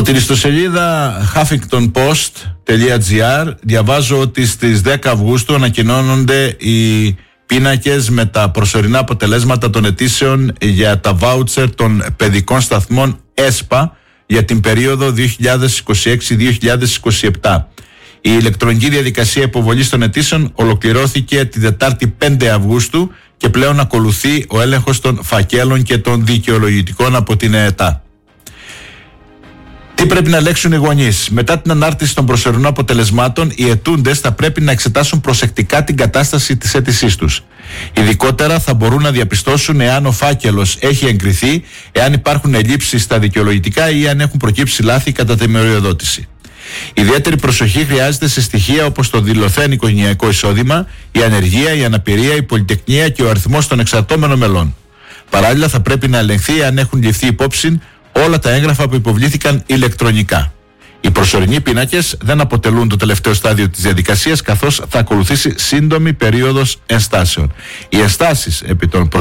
Από την ιστοσελίδα huffingtonpost.gr διαβάζω ότι στις 10 Αυγούστου ανακοινώνονται οι πίνακες με τα προσωρινά αποτελέσματα των αιτήσεων για τα βάουτσερ των παιδικών σταθμών ΕΣΠΑ για την περίοδο 2026-2027. Η ηλεκτρονική διαδικασία υποβολής των αιτήσεων ολοκληρώθηκε τη Δετάρτη 5 Αυγούστου και πλέον ακολουθεί ο έλεγχος των φακέλων και των δικαιολογητικών από την ΕΕΤΑ. Τι πρέπει να ελέγξουν οι γονείς? Μετά την ανάρτηση των προσωρινών αποτελεσμάτων, οι αιτούντες θα πρέπει να εξετάσουν προσεκτικά την κατάσταση της αίτησής τους. Ειδικότερα θα μπορούν να διαπιστώσουν εάν ο φάκελος έχει εγκριθεί, εάν υπάρχουν ελλείψεις στα δικαιολογητικά ή αν έχουν προκύψει λάθη κατά τη μεριοδότηση. Ιδιαίτερη προσοχή χρειάζεται σε στοιχεία όπως το δηλωθέν οικογενειακό εισόδημα, η ανεργία, η αναπηρία, η πολυτεκνία και ο αριθμός των εξαρτώμενων μελών. Παράλληλα, θα πρέπει να ελεγχθεί αν έχουν ληφθεί υπόψη όλα τα έγγραφα που υποβλήθηκαν ηλεκτρονικά. Οι προσωρινοί πίνακες δεν αποτελούν το τελευταίο στάδιο της διαδικασίας, καθώς θα ακολουθήσει σύντομη περίοδος ενστάσεων. Οι ενστάσεις επί των